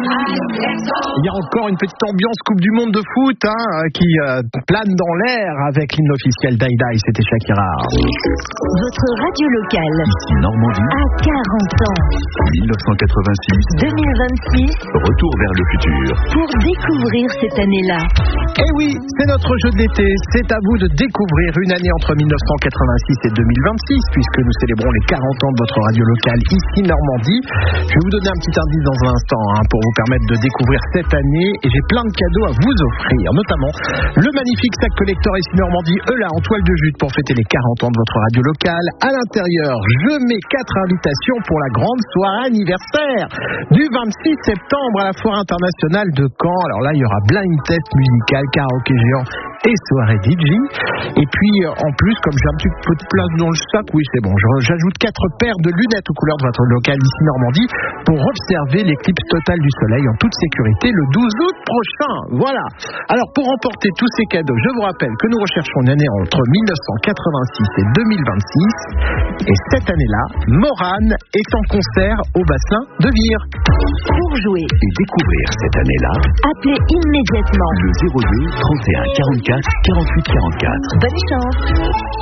Il y a encore une petite ambiance Coupe du Monde de foot qui plane dans l'air avec l'hymne officiel d'Aïdaï, c'était Shakira. Votre radio locale, ici Normandie, à 40 ans. 1986, 2026, retour vers le futur. Pour découvrir cette année-là. Eh oui, c'est notre jeu de l'été. C'est à vous de découvrir une année entre 1986 et 2026, puisque nous célébrons les 40 ans de votre radio locale ici Normandie. Je vais vous donner un petit indice dans un instant pour vous permettre de découvrir cette année, et j'ai plein de cadeaux à vous offrir, notamment le magnifique sac collector ici Normandie Eula en toile de jute pour fêter les 40 ans de votre radio locale. À l'intérieur, je mets 4 invitations pour la grande soirée anniversaire du 26 septembre à la Foire internationale de Caen. Alors là, il y aura blind test musical, karaoké géant et soirée DJ. Et puis en plus, comme j'ai un petit peu de place dans le sac, oui c'est bon, j'ajoute 4 paires de lunettes aux couleurs de votre local ici Normandie pour observer l'éclipse totale du soleil en toute sécurité le 12 août prochain. Voilà. Alors pour remporter tous ces cadeaux, je vous rappelle que nous recherchons une année entre 1986 et 2026. Et cette année-là, Morane est en concert au bassin de Vire. Pour jouer et découvrir cette année-là, appelez immédiatement le 02 31 44 48 44. Bonne chance.